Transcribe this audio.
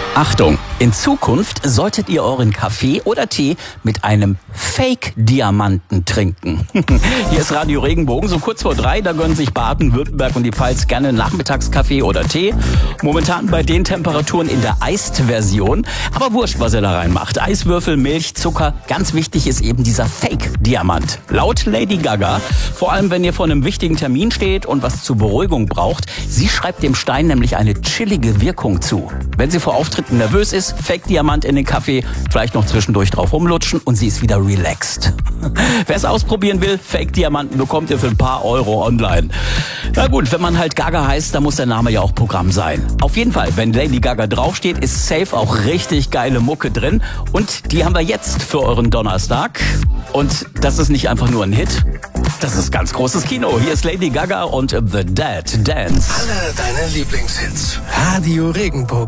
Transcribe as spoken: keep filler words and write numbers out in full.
Achtung, in Zukunft solltet ihr euren Kaffee oder Tee mit einem Fake-Diamanten trinken. Hier ist Radio Regenbogen, so kurz vor drei, da gönnen sich Baden, Württemberg und die Pfalz gerne Nachmittagskaffee oder Tee. Momentan bei den Temperaturen in der Iced-Version. Aber wurscht, was ihr da reinmacht. Eiswürfel, Milch, Zucker. Ganz wichtig ist eben dieser Fake-Diamant. Laut Lady Gaga, vor allem wenn ihr vor einem wichtigen Termin steht und was zur Beruhigung braucht, sie schreibt dem Stein nämlich eine chillige Wirkung zu. Wenn sie vor Auftritten nervös ist, Fake-Diamant in den Kaffee, vielleicht noch zwischendurch drauf rumlutschen und sie ist wieder relaxed. Wer es ausprobieren will, Fake-Diamanten bekommt ihr für ein paar Euro online. Na gut, wenn man halt Gaga heißt, dann muss der Name ja auch Programm sein. Auf jeden Fall, wenn Lady Gaga draufsteht, ist safe auch richtig geile Mucke drin. Und die haben wir jetzt für euren Donnerstag. Und das ist nicht einfach nur ein Hit, das ist ganz großes Kino. Hier ist Lady Gaga und The Dead Dance. Alle deine Lieblingshits. Radio Regenbogen.